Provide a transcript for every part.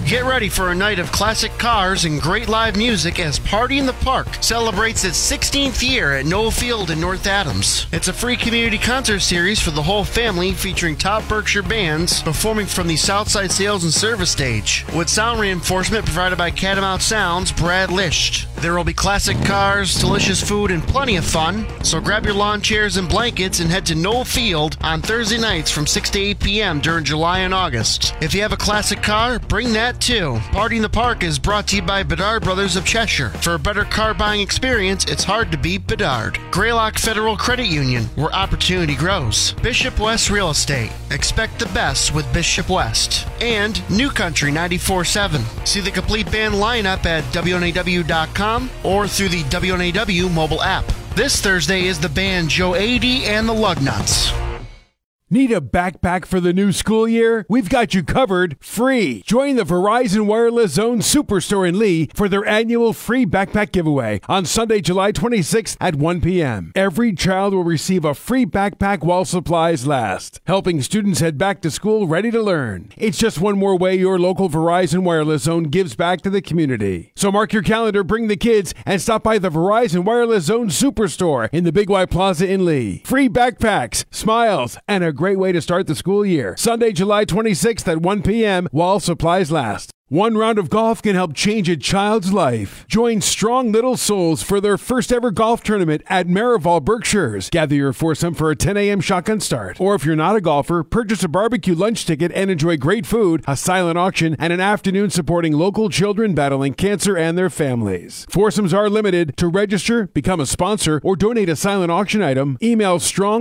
Get ready for a night of classic cars and great live music as Party in the Park celebrates its 16th year at Noel Field in North Adams. It's a free community concert series for the whole family featuring top Berkshire bands performing from the Southside Sales and Service stage, with sound reinforcement provided by Catamount Sound's Brad Lischt. There will be classic cars, delicious food, and plenty of fun, so grab your lawn chairs and blankets and head to Noel Field on Thursday nights from 6 to 8 p.m. during July and August. If you have a classic car, bring that too. Party in the Park is brought to you by Bedard Brothers of Cheshire. For a better car buying experience, it's hard to beat Bedard. Greylock Federal Credit Union, where opportunity grows. Bishop West Real Estate. Expect the best with Bishop West. And New Country 94.7. See the complete band lineup at WNAW.com or through the WNAW mobile app. This Thursday is the band Joe 80 and the Lugnuts. Need a backpack for the new school year? We've got you covered free. Join the Verizon Wireless Zone Superstore in Lee for their annual free backpack giveaway on Sunday, July 26th at 1 p.m. Every child will receive a free backpack while supplies last, helping students head back to school ready to learn. It's just one more way your local Verizon Wireless Zone gives back to the community. So mark your calendar, bring the kids, and stop by the Verizon Wireless Zone Superstore in the Big Y Plaza in Lee. Free backpacks, smiles, and a great way to start the school year. Sunday, July 26th at 1 p.m. while supplies last. One round of golf can help change a child's life. Join Strong Little Souls for their first ever golf tournament at Marival Berkshires. Gather your foursome for a 10 a.m. shotgun start. Or if you're not a golfer, purchase a barbecue lunch ticket and enjoy great food, a silent auction, and an afternoon supporting local children battling cancer and their families. Foursomes are limited. To register, become a sponsor, or donate a silent auction item, email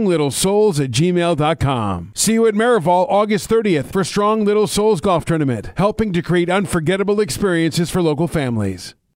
stronglittlesouls@gmail.com. See you at Marival August 30th for Strong Little Souls Golf Tournament, helping to create unforgettable experiences for local families.